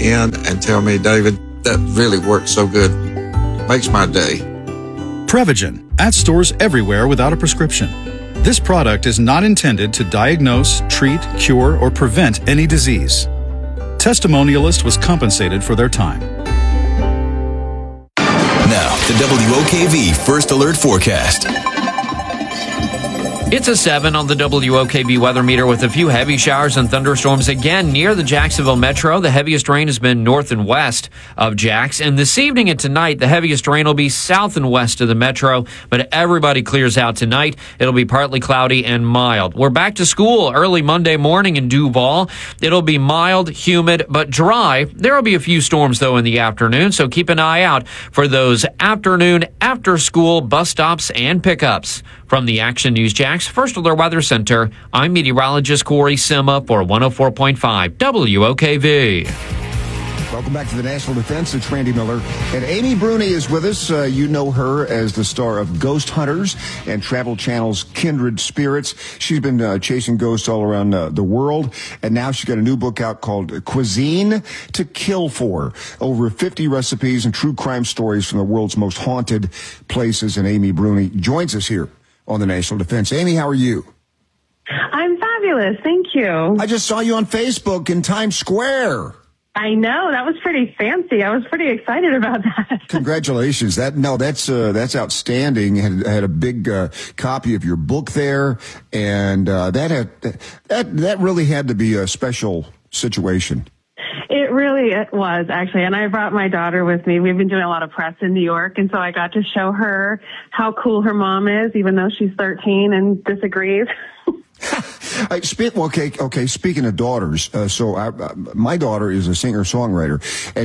in and tell me, David, that really worked so good. Makes my day. Prevagen, at stores everywhere without a prescription. This product is not intended to diagnose, treat, cure, or prevent any disease. Testimonialist was compensated for their time. Now, the WOKV First Alert Forecast. It's a 7 on the WOKV weather meter with a few heavy showers and thunderstorms again near the Jacksonville metro. The heaviest rain has been north and west of Jax. And this evening and tonight, the heaviest rain will be south and west of the metro. But everybody clears out tonight. It'll be partly cloudy and mild. We're back to school early Monday morning in Duval. It'll be mild, humid, but dry. There will be a few storms, though, in the afternoon. So keep an eye out for those afternoon, after-school bus stops and pickups. From the Action News Jax First Alert Weather Center, I'm meteorologist Corey Sima for 104.5 WOKV. Welcome back to the National Defense. It's Randy Miller. And Amy Bruni is with us. You know her as the star of Ghost Hunters and Travel Channel's Kindred Spirits. She's been chasing ghosts all around the world. And now she's got a new book out called Cuisine to Kill For. Over 50 recipes and true crime stories from the world's most haunted places. And Amy Bruni joins us here on the National Defense. Amy, how are you? I'm fabulous. Thank you. I just saw you on Facebook in Times Square. I know. That was pretty fancy. I was pretty excited about that. Congratulations. That's outstanding. Had a big copy of your book there, and that really had to be a special situation. It was, actually. And I brought my daughter with me. We've been doing a lot of press in New York, and so I got to show her how cool her mom is, even though she's 13 and disagrees. Okay. Speaking of daughters, my daughter is a singer-songwriter, and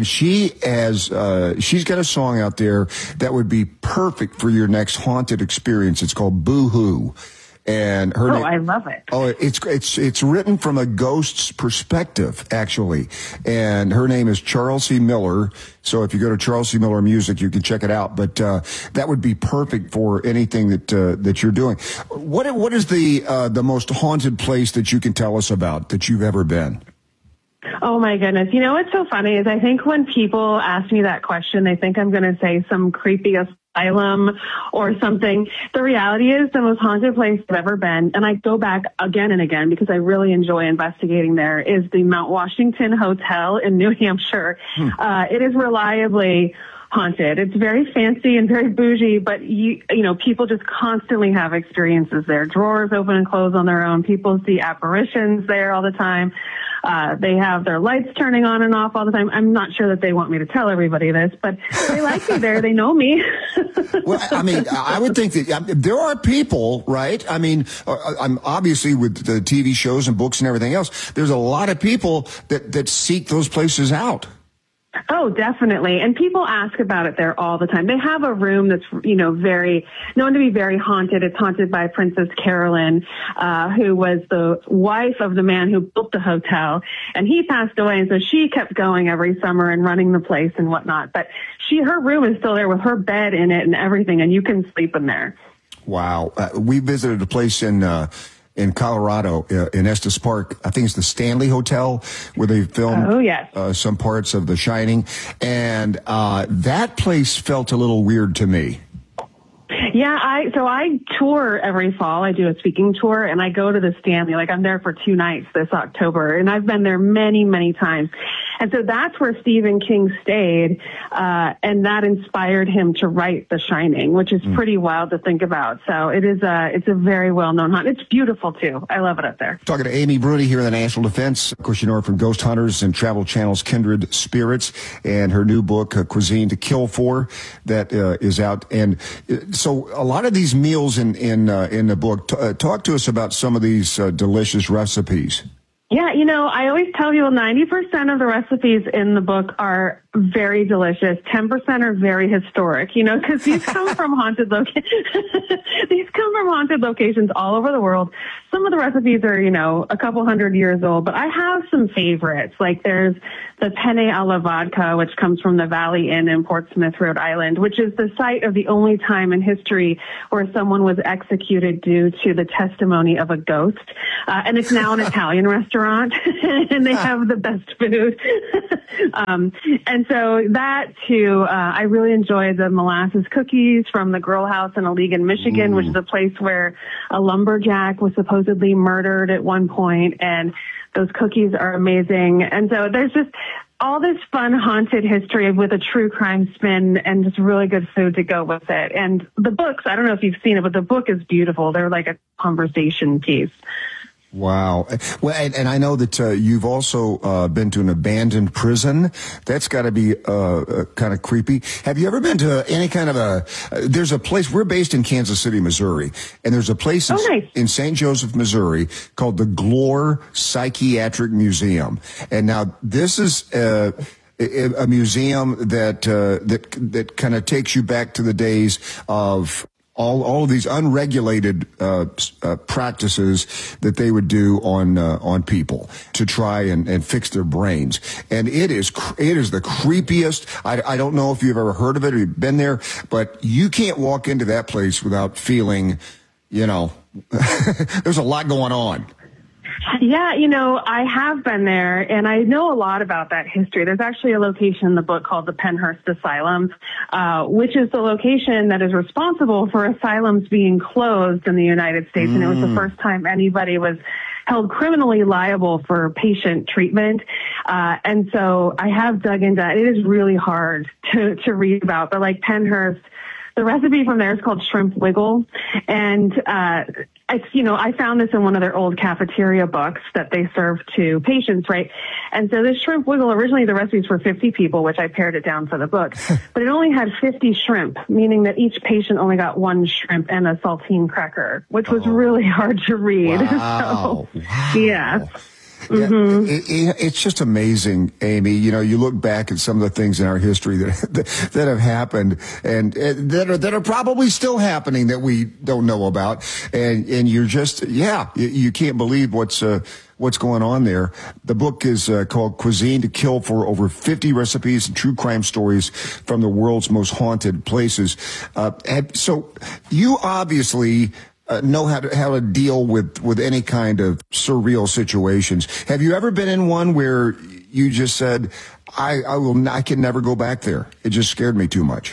she's got a song out there that would be perfect for your next haunted experience. It's called Boo Hoo. And her name, I love it. Oh, it's written from a ghost's perspective, actually. And her name is Charles C. Miller. So if you go to Charles C. Miller Music, you can check it out. But that would be perfect for anything that you're doing. What is the most haunted place that you can tell us about that you've ever been? Oh, my goodness. You know what's so funny is I think when people ask me that question, they think I'm going to say some creepy asylum or something. The reality is the most haunted place I've ever been, and I go back again and again because I really enjoy investigating there, is the Mount Washington Hotel in New Hampshire. It is reliably haunted. It's very fancy and very bougie, but you know, people just constantly have experiences there. Drawers open and close on their own. People see apparitions there all the time. They have their lights turning on and off all the time. I'm not sure that they want me to tell everybody this, but they like me there. They know me. Well, I mean, I would think that there are people, right? I mean, I'm obviously with the TV shows and books and everything else, there's a lot of people that seek those places out. Oh, definitely. And people ask about it there all the time. They have a room that's, very known to be very haunted. It's haunted by Princess Carolyn, who was the wife of the man who built the hotel. And he passed away. And so she kept going every summer and running the place and whatnot. But her room is still there with her bed in it and everything. And you can sleep in there. Wow. We visited a place in Colorado, in Estes Park. I think it's the Stanley Hotel, where they filmed some parts of The Shining. And that place felt a little weird to me. Yeah, I tour every fall. I do a speaking tour, and I go to the Stanley. I'm there for 2 nights this October, and I've been there many, many times. And so that's where Stephen King stayed, and that inspired him to write The Shining, which is pretty wild to think about. So it's a very well-known haunt. It's beautiful, too. I love it up there. Talking to Amy Bruni here in the National Defense. Of course, you know her from Ghost Hunters and Travel Channel's Kindred Spirits, and her new book, Cuisine to Kill For, that is out. And so a lot of these meals in the book, talk to us about some of these delicious recipes. Yeah, I always tell people 90% of the recipes in the book are very delicious. 10% are very historic, because these come from haunted locations all over the world. Some of the recipes are, a couple hundred years old, but I have some favorites. Like there's the penne alla vodka, which comes from the Valley Inn in Portsmouth, Rhode Island, which is the site of the only time in history where someone was executed due to the testimony of a ghost. And it's now an Italian restaurant. restaurant and they have the best food. And so that too, I really enjoyed the molasses cookies from the Grill House in Allegan, Michigan, which is a place where a lumberjack was supposedly murdered at one point, and those cookies are amazing. And so there's just all this fun haunted history with a true crime spin and just really good food to go with it. And the books, I don't know if you've seen it, but the book is beautiful. They're like a conversation piece. Wow. Well, and I know that you've also been to an abandoned prison. That's got to be kind of creepy. Have you ever been to any kind of there's a place, we're based in Kansas City, Missouri, and there's a place in St. Joseph, Missouri called the Glore Psychiatric Museum. And now this is a museum that kind of takes you back to the days of all of these unregulated practices that they would do on people to try and fix their brains. And it is the creepiest. I don't know if you've ever heard of it or you've been there, but you can't walk into that place without feeling, there's a lot going on. Yeah, I have been there, and I know a lot about that history. There's actually a location in the book called the Pennhurst Asylum, which is the location that is responsible for asylums being closed in the United States. And it was the first time anybody was held criminally liable for patient treatment. And so I have dug into that. It is really hard to read about, but like Pennhurst, the recipe from there is called shrimp wiggle. And, I found this in one of their old cafeteria books that they serve to patients, right? And so this shrimp wiggle, originally the recipe was for 50 people, which I pared it down for the book, but it only had 50 shrimp, meaning that each patient only got one shrimp and a saltine cracker, which was really hard to read. Wow. So, yeah. Yeah, it's just amazing, Amy. You look back at some of the things in our history that have happened and that are probably still happening that we don't know about. And you're just, you can't believe what's going on there. The book is called Cuisine to Kill for, over 50 recipes and true crime stories from the world's most haunted places. So you obviously know how to deal with any kind of surreal situations. Have you ever been in one where you just said, I can never go back there? It just scared me too much.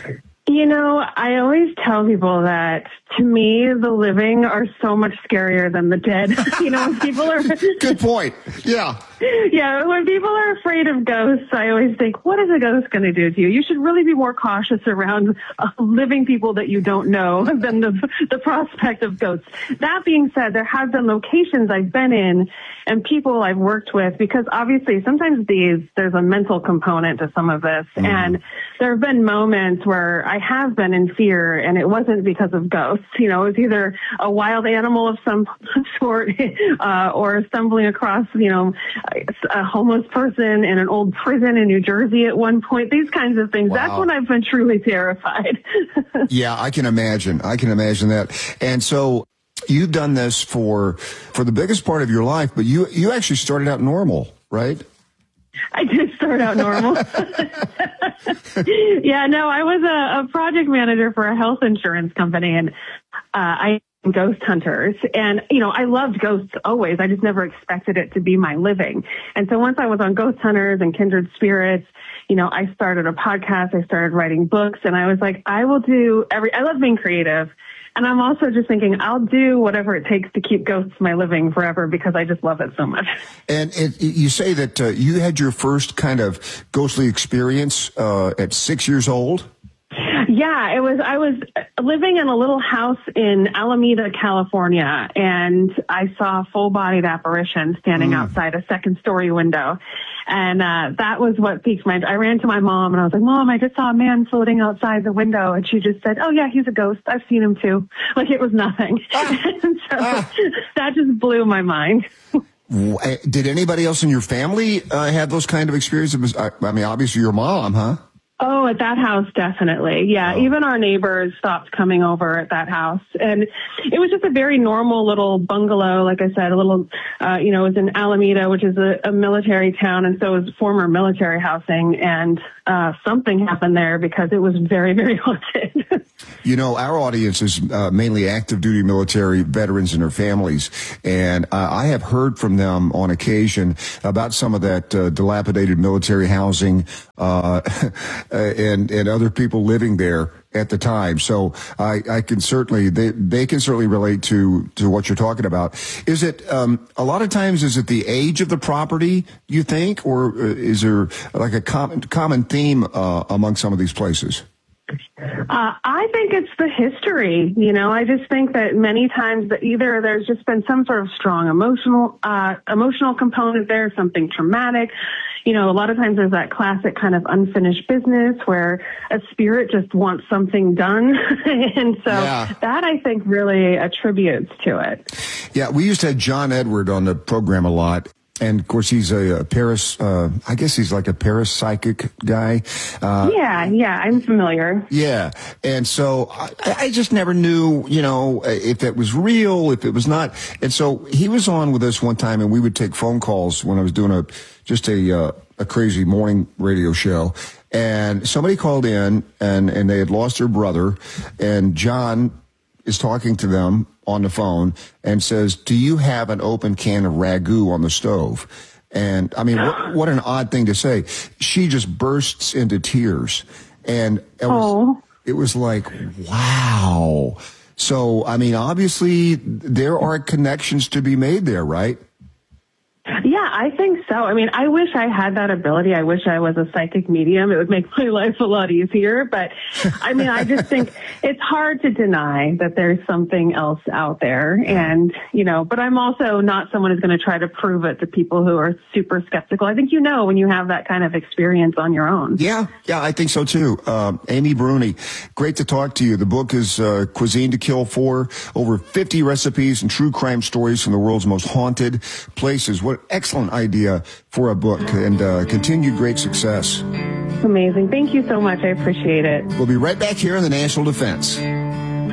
I always tell people that, to me, the living are so much scarier than the dead. When people are... Good point. Yeah. Yeah, when people are afraid of ghosts, I always think, what is a ghost going to do to you? You should really be more cautious around living people that you don't know than the prospect of ghosts. That being said, there have been locations I've been in and people I've worked with, because obviously sometimes there's a mental component to some of this. Mm-hmm. And there have been moments where I have been in fear, and it wasn't because of ghosts. It was either a wild animal of some sort or stumbling across, a homeless person in an old prison in New Jersey at one point. These kinds of things. Wow. That's when I've been truly terrified. Yeah, I can imagine. that. And so you've done this for the biggest part of your life, but you actually started out normal, right? I did start out normal. Yeah, no, I was a project manager for a health insurance company, and I ghost hunters. And, I loved ghosts always. I just never expected it to be my living. And so once I was on Ghost Hunters and Kindred Spirits, I started a podcast, I started writing books, and I was like, I will do I love being creative. And I'm also just thinking, I'll do whatever it takes to keep ghosts my living forever, because I just love it so much. And you say that you had your first kind of ghostly experience at 6 years old? Yeah, I was living in a little house in Alameda, California, and I saw a full-bodied apparition standing outside a second-story window. And that was what piqued my interest. I ran to my mom, and I was like, Mom, I just saw a man floating outside the window. And she just said, oh, yeah, he's a ghost. I've seen him, too. Like, it was nothing. And so that just blew my mind. Did anybody else in your family have those kind of experiences? I mean, obviously your mom, huh? Oh, at that house, definitely. Yeah, even our neighbors stopped coming over at that house. And it was just a very normal little bungalow, like I said, a little, it was in Alameda, which is a military town, and so it was former military housing. And something happened there because it was very, very haunted. You know, our audience is mainly active duty military veterans and their families. And I have heard from them on occasion about some of that dilapidated military housing and other people living there at the time. So I can certainly, they can certainly relate to what you're talking about. Is it, a lot of times, is it the age of the property, you think, or is there like a common theme among some of these places? I think it's the history. You know, I just think that many times that either there's just been some sort of strong emotional component there, something traumatic. You know, a lot of times there's that classic kind of unfinished business where a spirit just wants something done. And so that I think really attributes to it. Yeah, we used to have John Edward on the program a lot. And of course, he's a I guess he's like a parapsychic guy. Yeah, I'm familiar. Yeah. And so I just never knew, you know, if that was real, if it was not. And so he was on with us one time and we would take phone calls when I was doing a crazy morning radio show. And somebody called in and they had lost their brother, and John is talking to them on the phone and says, "Do you have an open can of ragu on the stove?" And I mean, what an odd thing to say. She just bursts into tears. And it was like, wow. So, I mean, obviously there are connections to be made there, right? Yeah, I think so. I mean, I wish I had that ability. I wish I was a psychic medium. It would make my life a lot easier. But I mean, I just think it's hard to deny that there's something else out there. And, you know, but I'm also not someone who's going to try to prove it to people who are super skeptical. I think, you know, when you have that kind of experience on your own. Yeah, I think so too. Amy Bruni, great to talk to you. The book is Cuisine to Kill For, over 50 recipes and true crime stories from the world's most haunted places. What excellent idea for a book, and continued great success. Amazing. Thank you so much. I appreciate it. We'll be right back here on the National Defense.